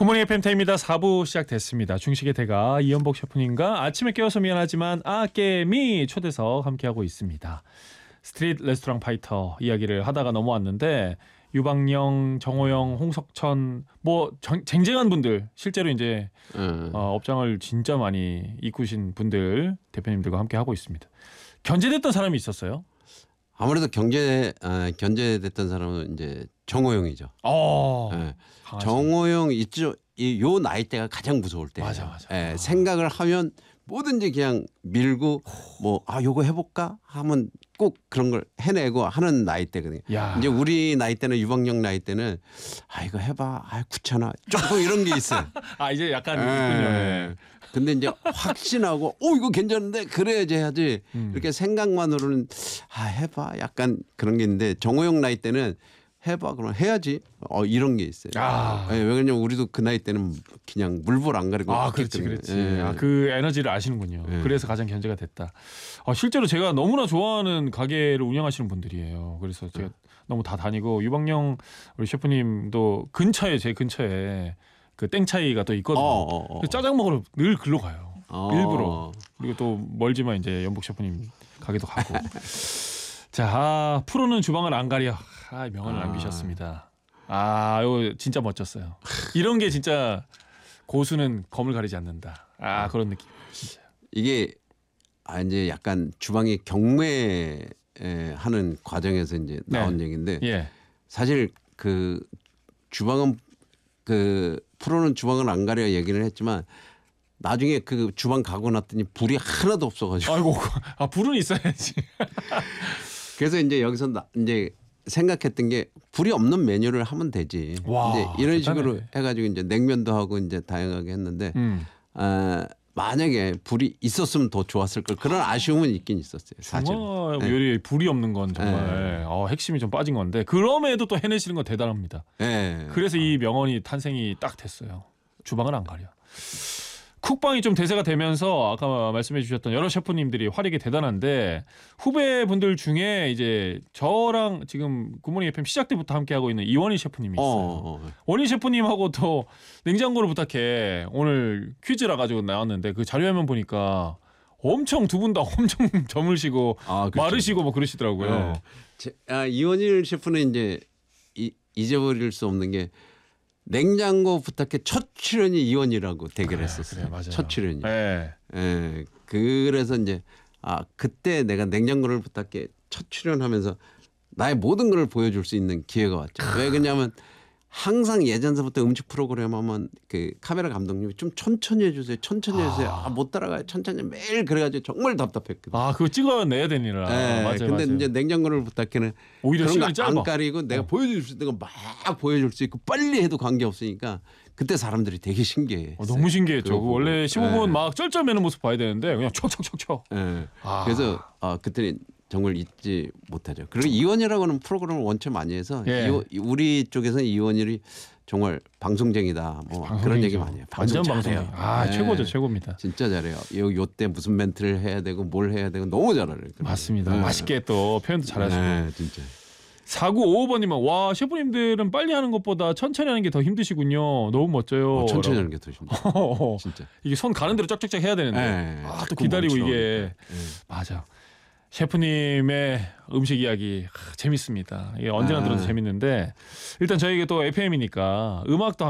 굿모닝 FM타입니다. 4부 시작됐습니다. 중식의 대가 이연복 셰프님과 아침에 깨워서 미안하지만 아깨미 초대석 함께하고 있습니다. 스트릿 레스토랑 파이터 이야기를 하다가 넘어왔는데 유방영, 정호영, 홍석천 뭐 쟁쟁한 분들 실제로 이제 업장을 진짜 많이 이끄신 분들 대표님들과 함께 하고 있습니다. 견제됐던 사람이 있었어요? 아무래도 견제됐던 사람은 이제 정호영이죠. 네. 정호영 있죠. 요 나이대가 가장 무서울 때예요. 맞아. 네. 생각을 하면 뭐든지 그냥 밀고 요거 해볼까 하면 꼭 그런 걸 해내고 하는 나이대거든요. 이제 우리 나이대는 유방영 나이대는 이거 해봐. 귀찮아. 조금 이런 게 있어요. 이제 약간 있군요. 네. 근데 이제 확신하고 이거 괜찮은데 그래야지 해야지 이렇게 생각만으로는 해봐 약간 그런 게 있는데 정호영 나이 때는 해봐 그러면 해야지 이런 게 있어요. 네, 왜 그러냐면 우리도 그 나이 때는 그냥 물불 안 가리고 그렇지. 그 에너지를 아시는군요. 그래서 가장 견제가 됐다. 실제로 제가 너무나 좋아하는 가게를 운영하시는 분들이에요. 그래서 제가 너무 다 다니고 유방영 우리 셰프님도 제 근처에 그 땡차이가 또 있거든요. 짜장 먹으러 늘 글로 가요. 일부러. 그리고 또 멀지만 이제 연복 셰프님 가게도 가고. 자, 프로는 주방을 안 가려. 명언을 남기셨습니다. 이거 진짜 멋졌어요. 이런 게 진짜 고수는 검을 가리지 않는다. 그런 느낌. 진짜. 이게 이제 약간 주방이 경매하는 과정에서 이제 나온 얘기인데 사실 그 주방은 프로는 주방을 안 가려 얘기를 했지만 나중에 그 주방 가고 났더니 불이 하나도 없어가지고. 아이고, 불은 있어야지. 그래서 이제 여기서 이제 생각했던 게 불이 없는 메뉴를 하면 되지. 이제 이런 대단해. 식으로 해가지고 이제 냉면도 하고 이제 다양하게 했는데 만약에 불이 있었으면 더 좋았을 걸 그런 아쉬움은 있긴 있었어요. 사실. 요리에 불이 없는 건 정말 핵심이 좀 빠진 건데 그럼에도 또 해내시는 건 대단합니다. 그래서 이 명언이 탄생이 딱 됐어요. 주방을 안 가려. 쿡방이 좀 대세가 되면서 아까 말씀해 주셨던 여러 셰프님들이 활약이 대단한데 후배분들 중에 이제 저랑 지금 굿모닝 FM 시작 때부터 함께하고 있는 이원희 셰프님이 있어요. 원희 셰프님하고 또 냉장고를 부탁해 오늘 퀴즈라 가지고 나왔는데 그 자료화면 보니까 엄청 두 분 다 엄청 저물시고 그렇죠. 마르시고 뭐 그러시더라고요. 이원일 셰프는 이제 잊어버릴 수 없는 게 냉장고 부탁해 첫 출연이 이원이라고 대결했었어요. 맞아요. 첫 출연이. 그래서 이제 그때 내가 냉장고를 부탁해 첫 출연하면서 나의 모든 걸 보여줄 수 있는 기회가 왔죠. 왜 그러냐면 항상 예전서부터 음식 프로그램 하면 그 카메라 감독님이 좀 천천히 해주세요. 못 따라가요. 천천히 매일 그래가지고 정말 답답했거든요. 그거 찍어내야 되니라. 맞아요. 근데 이제 냉장고를 부탁해는 오히려 그런 시간이 거 짧아. 안 가리고 내가 보여줄 수 있는 거 막 보여줄 수 있고 빨리 해도 관계없으니까 그때 사람들이 되게 신기해. 너무 신기했죠. 원래 15분 막 쩔쩔매는 모습 봐야 되는데 그냥 촉촉촉촉. 그래서 그때는 정말 잊지 못하죠. 그리고 이원이라고는 프로그램을 원체 많이 해서 우리 쪽에서는 이원일이 정말 방송쟁이다. 그런 얘기 많이 해요. 완전 방송쟁이. 최고죠. 최고입니다. 진짜 잘해요. 요때 무슨 멘트를 해야 되고 뭘 해야 되고 너무 잘 알아요. 맞습니다. 맛있게 또 표현도 잘하시고. 진짜. 4955번님은 와 셰프님들은 빨리 하는 것보다 천천히 하는 게 더 힘드시군요. 너무 멋져요. 천천히 하는 게 더 힘들어. 진짜. 이게 손 가는 대로 짝짝짝 해야 되는데 또 기다리고 이게 맞아. 셰프님의 음식 이야기 재밌습니다. 이게 언제나 들어도 재밌는데 일단 저희가 또 FM이니까 음악도